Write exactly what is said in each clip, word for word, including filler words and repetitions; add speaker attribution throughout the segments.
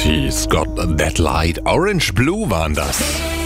Speaker 1: She's got that light. Orange Blue waren das.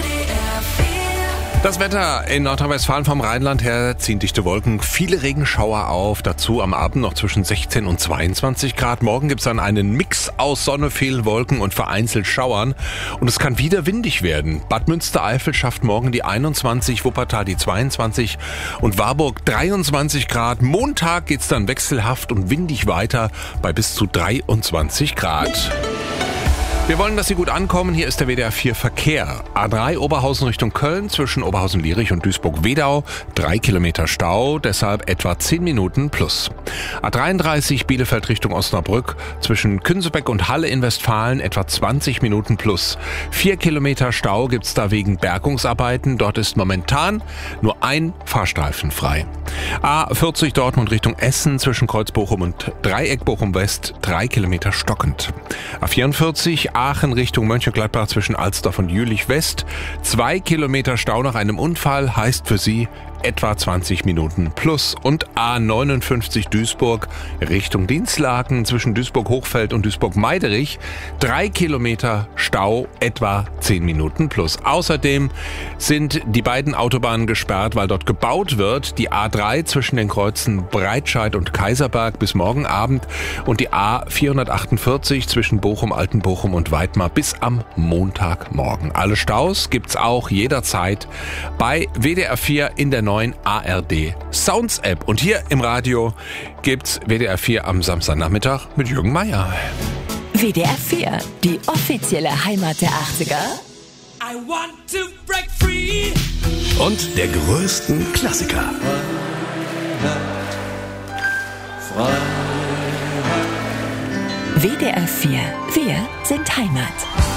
Speaker 1: Das Wetter in Nordrhein-Westfalen vom Rheinland her ziehen dichte Wolken, viele Regenschauer auf, dazu am Abend noch zwischen sechzehn und zweiundzwanzig Grad. Morgen gibt es dann einen Mix aus Sonne, vielen Wolken und vereinzelt Schauern und es kann wieder windig werden. Bad Münstereifel schafft morgen die einundzwanzig, Wuppertal die zweiundzwanzig und Warburg dreiundzwanzig Grad. Montag geht's dann wechselhaft und windig weiter bei bis zu dreiundzwanzig Grad. Wir wollen, dass Sie gut ankommen. Hier ist der W D R vier Verkehr. A drei Oberhausen Richtung Köln zwischen Oberhausen-Lierich und Duisburg-Wedau. Drei Kilometer Stau, deshalb etwa zehn Minuten plus. A dreiunddreißig Bielefeld Richtung Osnabrück zwischen Künsebeck und Halle in Westfalen etwa zwanzig Minuten plus. Vier Kilometer Stau gibt's da wegen Bergungsarbeiten. Dort ist momentan nur ein Fahrstreifen frei. A vierzig Dortmund Richtung Essen zwischen Kreuz Bochum und Dreieck Bochum West. Drei Kilometer stockend. A vierundvierzig Aachen Richtung Mönchengladbach zwischen Alsdorf und Jülich West. Zwei Kilometer Stau nach einem Unfall heißt für Sie etwa zwanzig Minuten plus. Und A neunundfünfzig Duisburg Richtung Dinslaken zwischen Duisburg-Hochfeld und Duisburg-Meiderich. Drei Kilometer Stau, etwa zehn Minuten plus. Außerdem sind die beiden Autobahnen gesperrt, weil dort gebaut wird. Die A drei zwischen den Kreuzen Breitscheid und Kaiserberg bis morgen Abend und die A vierhundertachtundvierzig zwischen Bochum, Altenbochum und Weidmar bis am Montagmorgen. Alle Staus gibt's auch jederzeit bei W D R vier in der neuen A R D Sounds App. Und hier im Radio gibt's W D R vier am Samstagnachmittag mit Jürgen Meier.
Speaker 2: W D R vier, die offizielle Heimat der achtziger.
Speaker 3: I want to break free.
Speaker 1: Und der größten Klassiker.
Speaker 2: W D R vier, wir sind Heimat.